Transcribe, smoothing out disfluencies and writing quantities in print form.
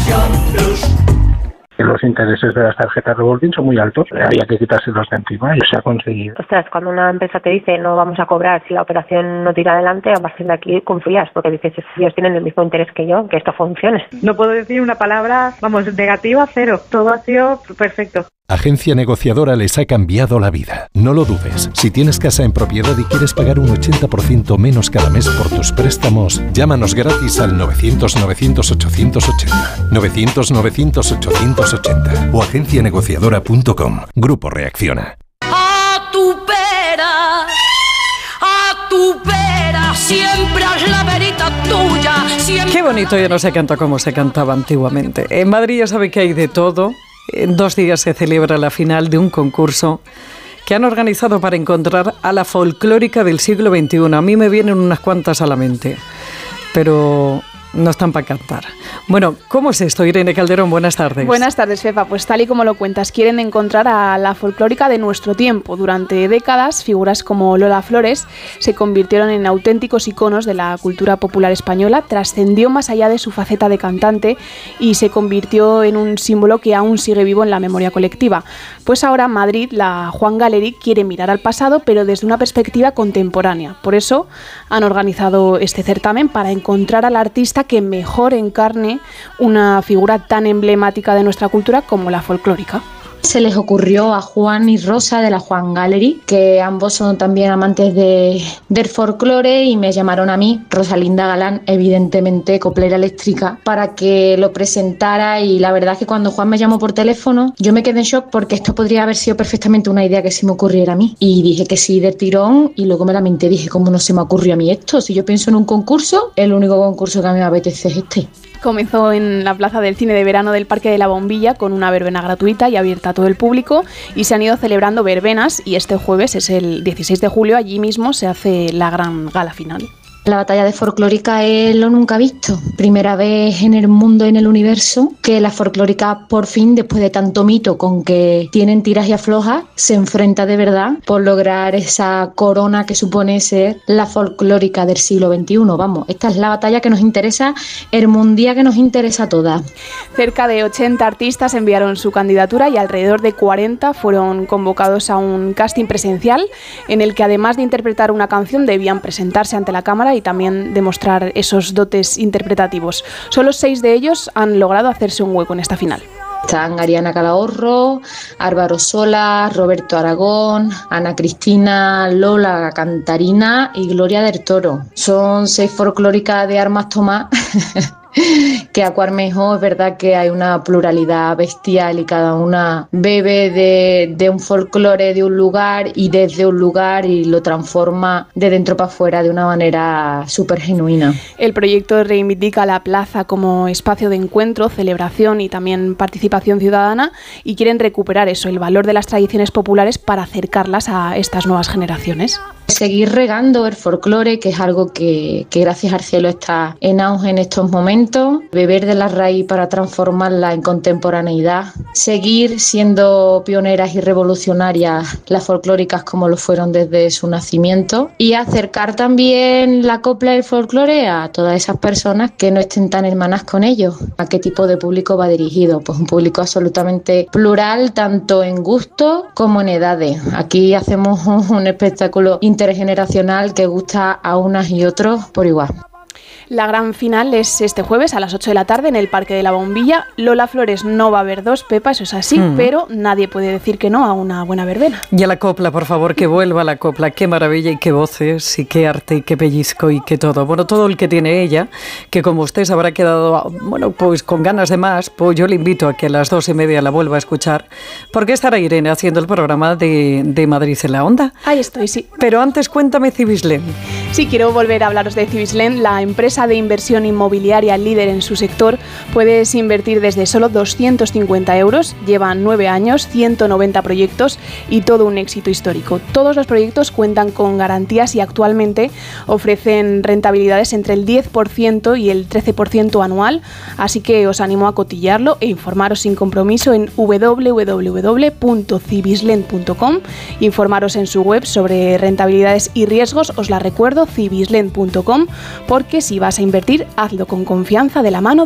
Los intereses de las tarjetas revolving son muy altos, había que quitárselos de encima y se ha conseguido. Ostras, cuando una empresa te dice no vamos a cobrar si la operación no tira adelante, a partir de aquí confías, porque dices, ellos tienen el mismo interés que yo, que esto funcione. No puedo decir una palabra, negativa, cero. Todo ha sido perfecto. Agencia Negociadora les ha cambiado la vida. No lo dudes. Si tienes casa en propiedad y quieres pagar un 80% menos cada mes por tus préstamos, llámanos gratis al 900-900-880. 900-900-880 o agencianegociadora.com. Grupo Reacciona. A tu pera, siempre haz la verita tuya. Siempre... Qué bonito, yo no sé canto como se cantaba antiguamente. En Madrid ya sabe que hay de todo. En 2 días se celebra la final de un concurso que han organizado para encontrar a la folclórica del siglo XXI. A mí me vienen unas cuantas a la mente, pero no están para cantar. Bueno, ¿cómo es esto, Irene Calderón? Buenas tardes. Buenas tardes, Fefa. Pues tal y como lo cuentas, quieren encontrar a la folclórica de nuestro tiempo. Durante décadas, figuras como Lola Flores se convirtieron en auténticos iconos de la cultura popular española, trascendió más allá de su faceta de cantante y se convirtió en un símbolo que aún sigue vivo en la memoria colectiva. Pues ahora Madrid, la Juan Gallery, quiere mirar al pasado, pero desde una perspectiva contemporánea. Por eso han organizado este certamen para encontrar al artista que mejor encarne una figura tan emblemática de nuestra cultura como la folclórica. Se les ocurrió a Juan y Rosa de la Juan Gallery, que ambos son también amantes del folclore, y me llamaron a mí, Rosalinda Galán, evidentemente coplera eléctrica, para que lo presentara. Y la verdad es que cuando Juan me llamó por teléfono, yo me quedé en shock porque esto podría haber sido perfectamente una idea que se me ocurriera a mí. Y dije que sí del tirón, y luego me lamenté, dije, ¿cómo no se me ocurrió a mí esto? Si yo pienso en un concurso, el único concurso que a mí me apetece es este. Comenzó en la plaza del cine de verano del Parque de la Bombilla con una verbena gratuita y abierta a todo el público, y se han ido celebrando verbenas, y este jueves es el 16 de julio, allí mismo se hace la gran gala final. La batalla de folclórica es lo nunca visto. Primera vez en el mundo, en el universo, que la folclórica por fin, después de tanto mito con que tienen tiras y aflojas, se enfrenta de verdad por lograr esa corona que supone ser la folclórica del siglo XXI. Vamos, esta es la batalla que nos interesa, el mundial que nos interesa a todas. Cerca de 80 artistas enviaron su candidatura y alrededor de 40 fueron convocados a un casting presencial en el que, además de interpretar una canción, debían presentarse ante la cámara y también demostrar esos dotes interpretativos. Solo 6 de ellos han logrado hacerse un hueco en esta final. Están Ariana Calahorro, Álvaro Sola, Roberto Aragón, Ana Cristina, Lola Cantarina y Gloria del Toro. Son 6 folclóricas de Armas Tomás que a Cuarmejo es verdad que hay una pluralidad bestial y cada una bebe de un folclore de un lugar y desde un lugar y lo transforma de dentro para afuera de una manera súper genuina. El proyecto reivindica la plaza como espacio de encuentro, celebración y también participación ciudadana, y quieren recuperar eso, el valor de las tradiciones populares, para acercarlas a estas nuevas generaciones. Seguir regando el folclore, que es algo que gracias al cielo está en auge en estos momentos, beber de la raíz para transformarla en contemporaneidad, seguir siendo pioneras y revolucionarias las folclóricas como lo fueron desde su nacimiento, y acercar también la copla y el folclore a todas esas personas que no estén tan hermanas con ellos. ¿A qué tipo de público va dirigido? Pues un público absolutamente plural, tanto en gusto como en edades. Aquí hacemos un espectáculo intergeneracional que gusta a unas y otros por igual. La gran final es este jueves a las 8 de la tarde en el Parque de la Bombilla. Lola Flores no va a haber 2, Pepa, eso es así, pero nadie puede decir que no a una buena verbena. Y a la copla, por favor, que vuelva la copla. Qué maravilla y qué voces y qué arte y qué pellizco y qué todo. Bueno, todo el que tiene ella, que como usted se habrá quedado, bueno, pues con ganas de más, pues yo le invito a que a las 2:30 la vuelva a escuchar, porque estará Irene haciendo el programa de Madrid en la Onda. Ahí estoy, sí. Pero antes cuéntame Cibislen. Sí, quiero volver a hablaros de Cibislen, la empresa de inversión inmobiliaria líder en su sector. Puedes invertir desde solo 250 euros, llevan 9 años, 190 proyectos y todo un éxito histórico. Todos los proyectos cuentan con garantías y actualmente ofrecen rentabilidades entre el 10% y el 13% anual, así que os animo a cotillarlo e informaros sin compromiso en www.cibislen.com. Informaros en su web sobre rentabilidades y riesgos, os la recuerdo, cibislen.com, porque si vas a invertir, hazlo con confianza de la mano